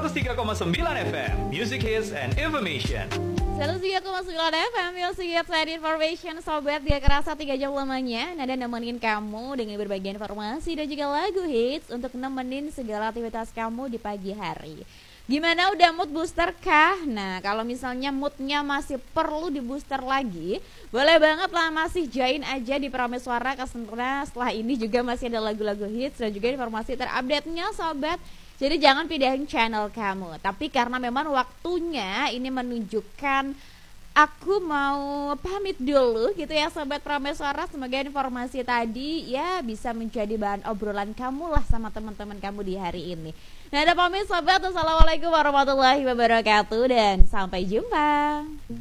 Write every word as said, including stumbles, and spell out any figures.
seratus tiga koma sembilan F M, Music Hits and Information. seratus tiga koma sembilan F M, Music Hits and Information. Sobat, dia kerasa tiga jam lamanya Nada nemenin kamu dengan berbagai informasi dan juga lagu hits untuk nemenin segala aktivitas kamu di pagi hari. Gimana, udah mood booster kah? Nah, kalau misalnya moodnya masih perlu di booster lagi, boleh banget lah masih join aja di Prameswara, karena setelah ini juga masih ada lagu-lagu hits dan juga informasi terupdate-nya sobat. Jadi jangan pindahin channel kamu. Tapi karena memang waktunya ini menunjukkan aku mau pamit dulu gitu ya sobat Prameswara. Semoga informasi tadi ya bisa menjadi bahan obrolan kamu lah sama teman-teman kamu di hari ini. Nah, ada pamit sobat. Assalamualaikum warahmatullahi wabarakatuh dan sampai jumpa.